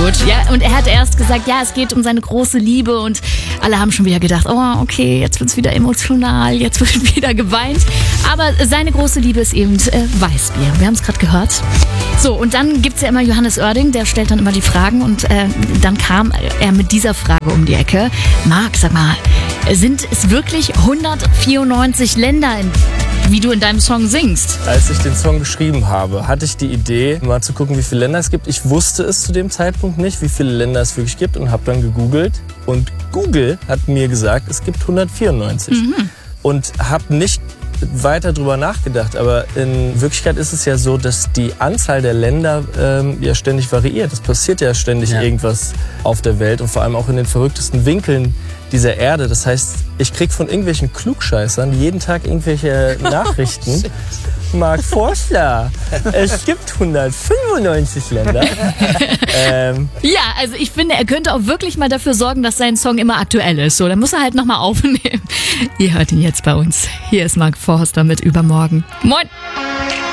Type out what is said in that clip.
gut. Ja, und er hat erst gesagt, ja, es geht um seine große Liebe und alle haben schon wieder gedacht, oh, okay, jetzt wird's wieder emotional, jetzt wird wieder geweint. Aber seine große Liebe ist eben Weißbier. Wir haben es gerade gehört. So, und dann gibt's ja immer Johannes Oerding, der stellt dann immer die Fragen und dann kam er mit dieser Frage um die Ecke. Marc, sag mal, sind es wirklich 194 Länder, wie du in deinem Song singst? Als ich den Song geschrieben habe, hatte ich die Idee, mal zu gucken, wie viele Länder es gibt. Ich wusste es zu dem Zeitpunkt nicht, wie viele Länder es wirklich gibt und habe dann gegoogelt. Und Google hat mir gesagt, es gibt 194. Und habe nicht weiter drüber nachgedacht. Aber in Wirklichkeit ist es ja so, dass die Anzahl der Länder ja ständig variiert. Es passiert ja ständig irgendwas auf der Welt und vor allem auch in den verrücktesten Winkeln dieser Erde. Das heißt, ich krieg von irgendwelchen Klugscheißern jeden Tag irgendwelche Nachrichten. Marc Forstler, es gibt 195 Länder. Ja, also ich finde, er könnte auch wirklich mal dafür sorgen, dass sein Song immer aktuell ist. So, dann muss er halt nochmal aufnehmen. Ihr hört ihn jetzt bei uns. Hier ist Marc Forster mit Übermorgen. Moin!